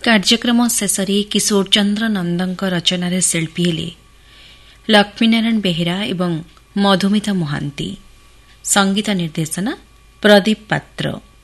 କାର୍ଯ୍ୟକ୍ରମ ଶେଷରେ କିଶୋର ଚନ୍ଦ୍ର ନନ୍ଦଙ୍କ ରଚନାରେ ଶିଳ୍ପୀ ହେଲେ ଲକ୍ଷ୍ମୀନାରାୟଣ ବେହେରା ଏବଂ ମଧୁମିତା ମହାନ୍ତି। ସଙ୍ଗୀତ ନିର୍ଦ୍ଦେଶନା ପ୍ରଦୀପ ପାତ୍ର।